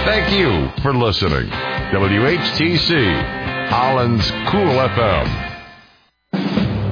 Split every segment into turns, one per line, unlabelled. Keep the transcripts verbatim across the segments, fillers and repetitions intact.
Thank you for listening. W H T C, Holland's Cool F M.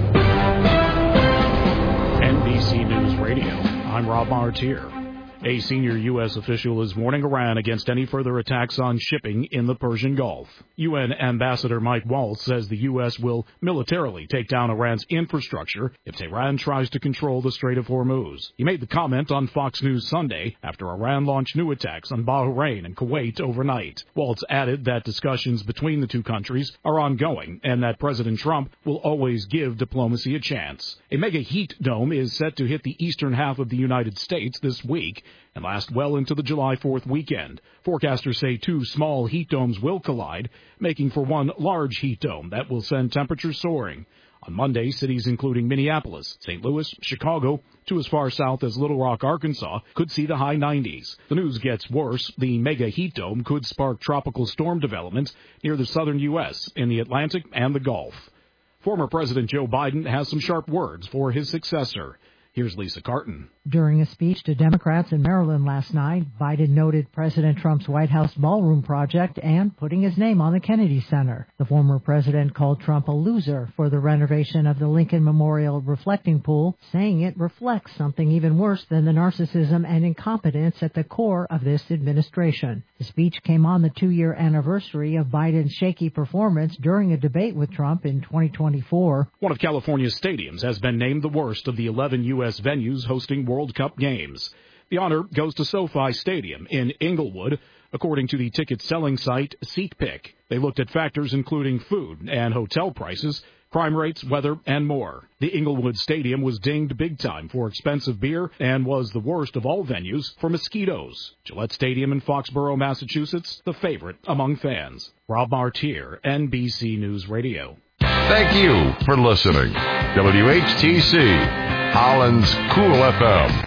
N B C News Radio. I'm Rob Martier. A senior U S official is warning Iran against any further attacks on shipping in the Persian Gulf. U N Ambassador Mike Waltz says the U S will militarily take down Iran's infrastructure if Tehran tries to control the Strait of Hormuz. He made the comment on Fox News Sunday after Iran launched new attacks on Bahrain and Kuwait overnight. Waltz added that discussions between the two countries are ongoing and that President Trump will always give diplomacy a chance. A mega heat dome is set to hit the eastern half of the United States this week and last well into the July fourth weekend. Forecasters say two small heat domes will collide, making for one large heat dome that will send temperatures soaring. On Monday, cities including Minneapolis, Saint Louis, Chicago, to as far south as Little Rock, Arkansas, could see the high nineties. The news gets worse. The mega heat dome could spark tropical storm development near the southern U S, in the Atlantic and the Gulf. Former President Joe Biden has some sharp words for his successor. Here's Lisa Carton.
During a speech to Democrats in Maryland last night, Biden noted President Trump's White House ballroom project and putting his name on the Kennedy Center. The former president called Trump a loser for the renovation of the Lincoln Memorial reflecting pool, saying it reflects something even worse than the narcissism and incompetence at the core of this administration. The speech came on the two-year anniversary of Biden's shaky performance during a debate with Trump in twenty twenty-four.
One of California's stadiums has been named the worst of the eleven U S venues hosting World Cup games. The honor goes to SoFi Stadium in Inglewood, according to the ticket-selling site SeatPick. They looked at factors including food and hotel prices, crime rates, weather, and more. The Inglewood Stadium was dinged big time for expensive beer and was the worst of all venues for mosquitoes. Gillette Stadium in Foxborough, Massachusetts, the favorite among fans. Rob Martier, N B C News Radio.
Thank you for listening. W H T C, Holland's Cool F M.